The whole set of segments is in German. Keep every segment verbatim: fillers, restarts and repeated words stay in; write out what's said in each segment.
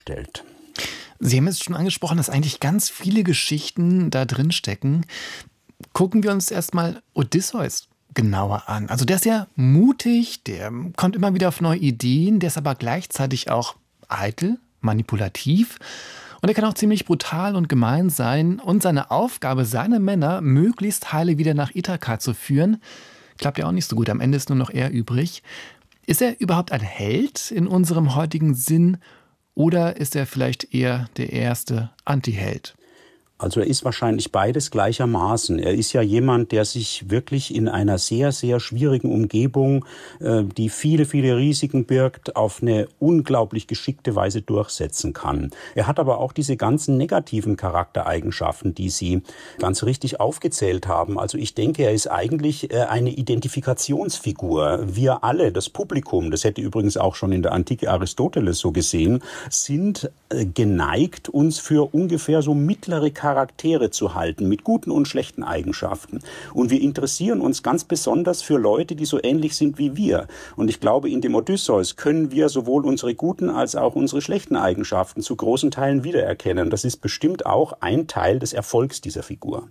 stellt. Sie haben es schon angesprochen, dass eigentlich ganz viele Geschichten da drin stecken. Gucken wir uns erstmal Odysseus genauer an. Also der ist ja mutig, der kommt immer wieder auf neue Ideen, der ist aber gleichzeitig auch eitel, manipulativ und er kann auch ziemlich brutal und gemein sein. Und seine Aufgabe, seine Männer möglichst heile wieder nach Ithaka zu führen, klappt ja auch nicht so gut. Am Ende ist nur noch er übrig. Ist er überhaupt ein Held in unserem heutigen Sinn? Oder ist er vielleicht eher der erste Antiheld? Also er ist wahrscheinlich beides gleichermaßen. Er ist ja jemand, der sich wirklich in einer sehr, sehr schwierigen Umgebung, äh, die viele, viele Risiken birgt, auf eine unglaublich geschickte Weise durchsetzen kann. Er hat aber auch diese ganzen negativen Charaktereigenschaften, die Sie ganz richtig aufgezählt haben. Also ich denke, er ist eigentlich äh, eine Identifikationsfigur. Wir alle, das Publikum, das hätte übrigens auch schon in der Antike Aristoteles so gesehen, sind äh, geneigt, uns für ungefähr so mittlere Charaktere Charaktere zu halten, mit guten und schlechten Eigenschaften. Und wir interessieren uns ganz besonders für Leute, die so ähnlich sind wie wir. Und ich glaube, in dem Odysseus können wir sowohl unsere guten als auch unsere schlechten Eigenschaften zu großen Teilen wiedererkennen. Das ist bestimmt auch ein Teil des Erfolgs dieser Figur.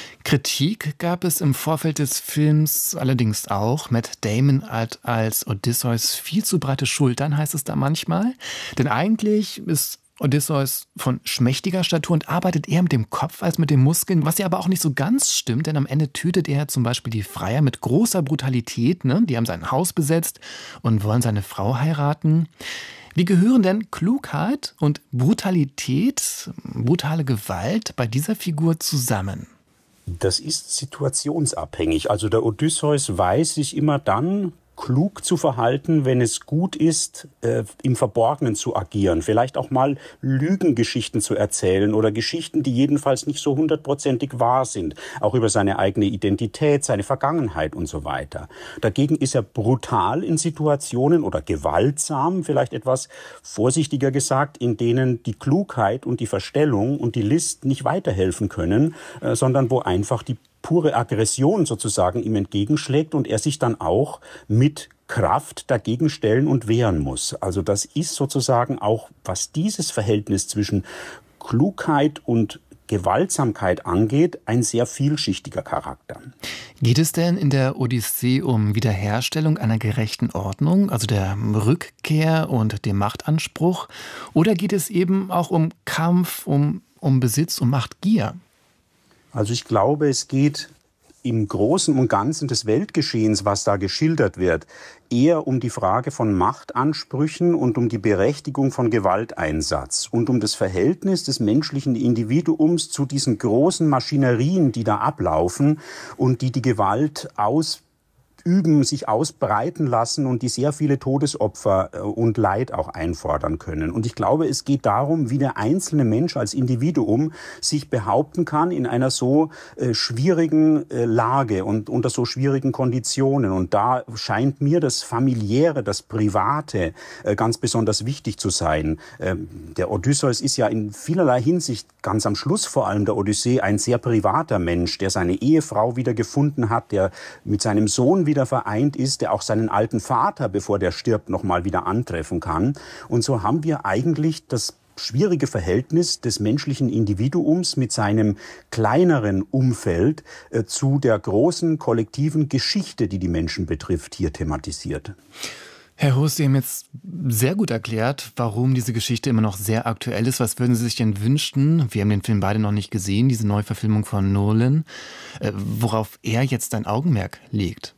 Kritik gab es im Vorfeld des Films allerdings auch. Matt Damon hat als Odysseus viel zu breite Schultern, heißt es da manchmal. Denn eigentlich ist Odysseus von schmächtiger Statur und arbeitet eher mit dem Kopf als mit den Muskeln, was ja aber auch nicht so ganz stimmt, denn am Ende tötet er zum Beispiel die Freier mit großer Brutalität. Ne? Die haben sein Haus besetzt und wollen seine Frau heiraten. Wie gehören denn Klugheit und Brutalität, brutale Gewalt bei dieser Figur zusammen? Das ist situationsabhängig. Also der Odysseus weiß sich immer dann klug zu verhalten, wenn es gut ist, äh, im Verborgenen zu agieren, vielleicht auch mal Lügengeschichten zu erzählen oder Geschichten, die jedenfalls nicht so hundertprozentig wahr sind, auch über seine eigene Identität, seine Vergangenheit und so weiter. Dagegen ist er brutal in Situationen oder gewaltsam, vielleicht etwas vorsichtiger gesagt, in denen die Klugheit und die Verstellung und die List nicht weiterhelfen können, äh, sondern wo einfach die pure Aggression sozusagen ihm entgegenschlägt und er sich dann auch mit Kraft dagegen stellen und wehren muss. Also das ist sozusagen auch, was dieses Verhältnis zwischen Klugheit und Gewaltsamkeit angeht, ein sehr vielschichtiger Charakter. Geht es denn in der Odyssee um Wiederherstellung einer gerechten Ordnung, also der Rückkehr und dem Machtanspruch? Oder geht es eben auch um Kampf, um, um Besitz, um Machtgier? Also ich glaube, es geht im Großen und Ganzen des Weltgeschehens, was da geschildert wird, eher um die Frage von Machtansprüchen und um die Berechtigung von Gewalteinsatz und um das Verhältnis des menschlichen Individuums zu diesen großen Maschinerien, die da ablaufen und die die Gewalt aus üben, sich ausbreiten lassen und die sehr viele Todesopfer und Leid auch einfordern können. Und ich glaube, es geht darum, wie der einzelne Mensch als Individuum sich behaupten kann in einer so äh, schwierigen äh, Lage und unter so schwierigen Konditionen. Und da scheint mir das Familiäre, das Private äh, ganz besonders wichtig zu sein. Ähm, der Odysseus ist ja in vielerlei Hinsicht, ganz am Schluss vor allem der Odyssee, ein sehr privater Mensch, der seine Ehefrau wieder gefunden hat, der mit seinem Sohn wieder wieder vereint ist, der auch seinen alten Vater, bevor der stirbt, noch mal wieder antreffen kann. Und so haben wir eigentlich das schwierige Verhältnis des menschlichen Individuums mit seinem kleineren Umfeld äh, zu der großen kollektiven Geschichte, die die Menschen betrifft, hier thematisiert. Herr Hus, Sie haben jetzt sehr gut erklärt, warum diese Geschichte immer noch sehr aktuell ist. Was würden Sie sich denn wünschen? Wir haben den Film beide noch nicht gesehen, diese Neuverfilmung von Nolan, äh, worauf er jetzt ein Augenmerk legt.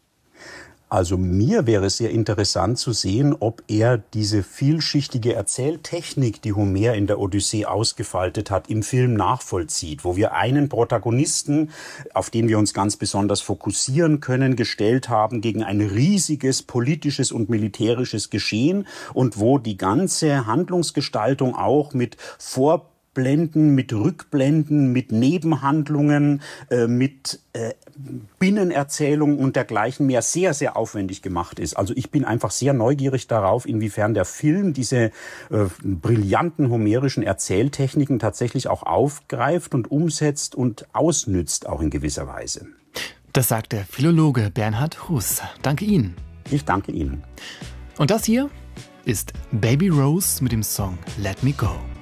Also mir wäre es sehr interessant zu sehen, ob er diese vielschichtige Erzähltechnik, die Homer in der Odyssee ausgefaltet hat, im Film nachvollzieht, wo wir einen Protagonisten, auf den wir uns ganz besonders fokussieren können, gestellt haben gegen ein riesiges politisches und militärisches Geschehen und wo die ganze Handlungsgestaltung auch mit Vor Blenden, mit Rückblenden, mit Nebenhandlungen, äh, mit äh, Binnenerzählung und dergleichen mehr sehr, sehr aufwendig gemacht ist. Also ich bin einfach sehr neugierig darauf, inwiefern der Film diese äh, brillanten homerischen Erzähltechniken tatsächlich auch aufgreift und umsetzt und ausnützt, auch in gewisser Weise. Das sagt der Philologe Bernhard Hus. Danke Ihnen. Ich danke Ihnen. Und das hier ist Baby Rose mit dem Song Let Me Go.